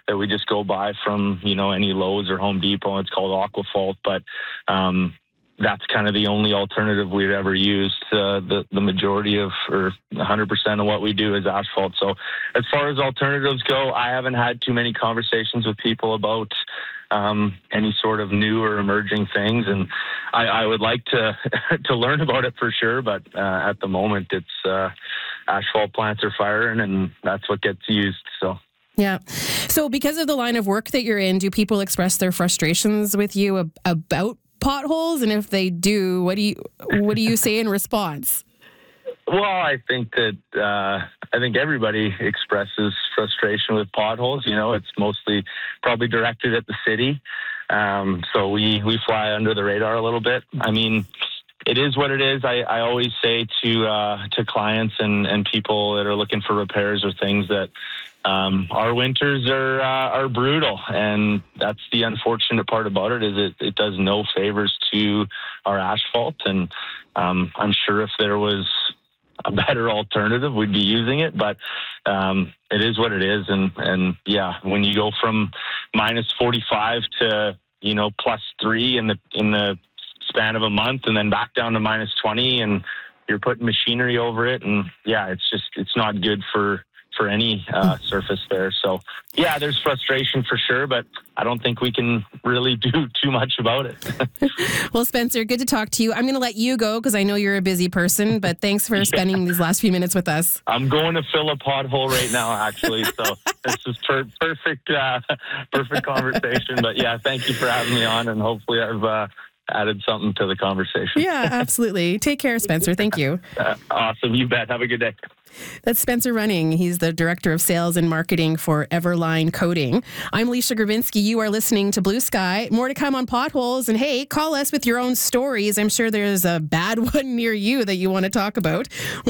that we just go buy from, any Lowe's or Home Depot. It's called Aquafalt, but that's kind of the only alternative we've ever used. The majority of, or 100% of what we do is asphalt. So as far as alternatives go, I haven't had too many conversations with people about any sort of new or emerging things. And I would like to to learn about it for sure. But at the moment, it's asphalt plants are firing, and that's what gets used. So. Yeah. So because of the line of work that you're in, do people express their frustrations with you about potholes? And if they do, what do you say in response? Well, I think that everybody expresses frustration with potholes. It's mostly probably directed at the city. So we fly under the radar a little bit. I mean, it is what it is. I always say to clients and people that are looking for repairs or things that our winters are brutal, and that's the unfortunate part about it. Is it does no favors to our asphalt, and I'm sure if there was a better alternative, we'd be using it. But it is what it is, and yeah, when you go from minus 45 to +3 in the span of a month, and then back down to minus 20, and you're putting machinery over it, and yeah, it's not good for any surface there. So yeah, there's frustration for sure, but I don't think we can really do too much about it. Well, Spencer, good to talk to you. I'm going to let you go because I know you're a busy person, but thanks for spending these last few minutes with us. I'm going to fill a pothole right now, actually. So this is perfect conversation. But yeah, thank you for having me on, and hopefully I've added something to the conversation. Yeah, absolutely. Take care, Spencer. Thank you. Awesome. You bet. Have a good day. That's Spencer Running. He's the Director of Sales and Marketing for Everline Coating. I'm Leisha Grabinski. You are listening to Blue Sky. More to come on potholes. And hey, call us with your own stories. I'm sure there's a bad one near you that you want to talk about.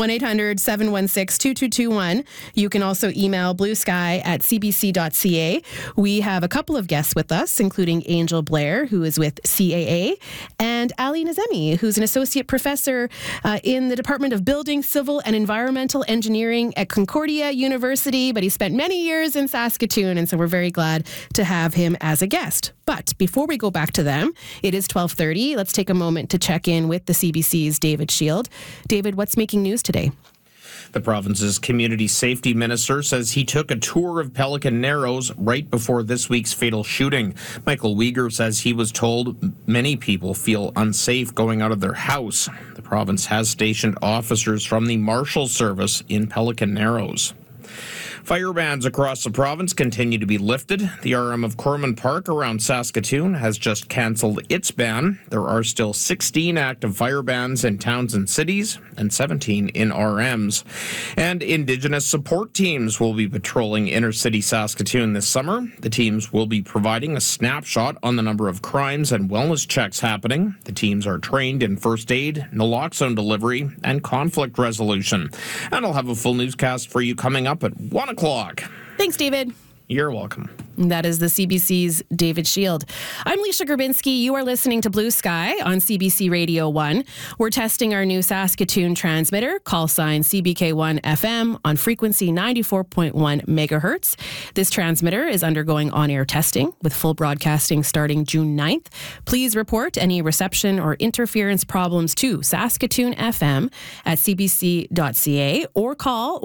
1-800-716-2221. You can also email bluesky@cbc.ca. We have a couple of guests with us, including Angel Blair, who is with CAA, and Ali Nazemi, who's an associate professor in the Department of Building, Civil and Environmental Engineering at Concordia University, but he spent many years in Saskatoon, and so we're very glad to have him as a guest. But before we go back to them, it is 12:30. Let's take a moment to check in with the CBC's David Shield. David, what's making news today? The province's community safety minister says he took a tour of Pelican Narrows right before this week's fatal shooting. Michael Uyghur says he was told many people feel unsafe going out of their house. The province has stationed officers from the Marshal Service in Pelican Narrows. Fire bans across the province continue to be lifted. The RM of Corman Park around Saskatoon has just cancelled its ban. There are still 16 active fire bans in towns and cities and 17 in RMs. And Indigenous support teams will be patrolling inner-city Saskatoon this summer. The teams will be providing a snapshot on the number of crimes and wellness checks happening. The teams are trained in first aid, naloxone delivery, and conflict resolution. And I'll have a full newscast for you coming up at 1 o'clock. Thanks, David. You're welcome. That is the CBC's David Shield. I'm Leisha Grabinski. You are listening to Blue Sky on CBC Radio 1. We're testing our new Saskatoon transmitter, call sign CBK1 FM on frequency 94.1 megahertz. This transmitter is undergoing on-air testing with full broadcasting starting June 9th. Please report any reception or interference problems to Saskatoon FM at cbc.ca or call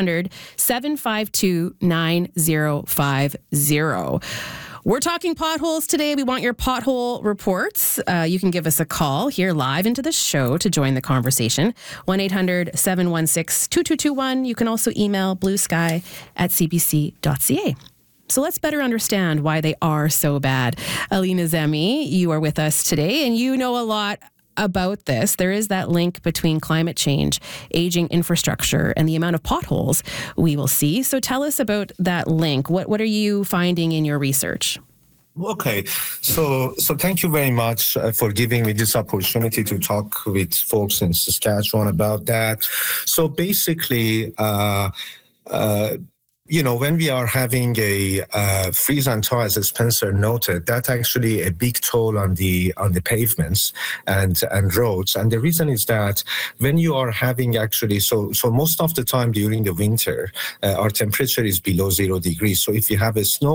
1-800-752-9050. We're talking potholes today. We want your pothole reports. You can give us a call here live into the show to join the conversation. 1-800-716-2221. You can also email bluesky@cbc.ca. So let's better understand why they are so bad. Ali Nazemi, you are with us today, and you know a lot about this. There is that link between climate change, aging infrastructure, and the amount of potholes we will see. So tell us about that link. What are you finding in your research? Okay, so thank you very much for giving me this opportunity to talk with folks in Saskatchewan about that. So basically, when we are having a freeze and thaw, as Spencer noted, that's actually a big toll on the pavements and roads. And the reason is that when you are having actually, so most of the time during the winter, our temperature is below 0 degrees. So if you have a snow